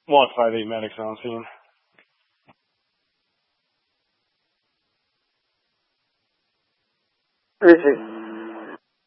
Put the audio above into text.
Want 5-8 medics on scene. Where is it?